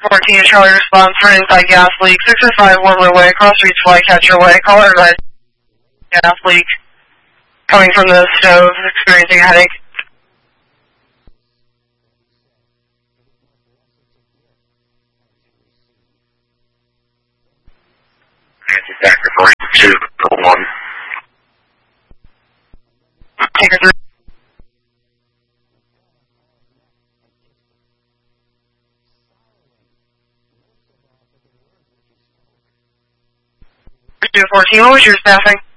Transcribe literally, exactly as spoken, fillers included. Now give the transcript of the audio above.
fourteen, Charlie response for inside gas leak. six oh five, Warmer Way, cross streets, Flycatcher Way. Caller advised gas leak coming from the stove, experiencing a headache. Anti-factor for two, one. Taker three. two fourteen, what was your staffing?